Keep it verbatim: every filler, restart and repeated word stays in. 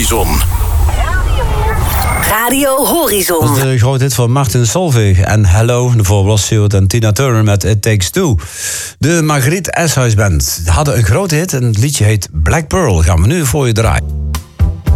Horizon. Radio Horizon. Dat is de grote hit van Martin Solveig en Hello, de voorbeeld Stewart en Tina Turner met It Takes Two. De Margriet Eshuis Band hadden een grote hit en het liedje heet Black Pearl. Gaan we nu voor je draaien.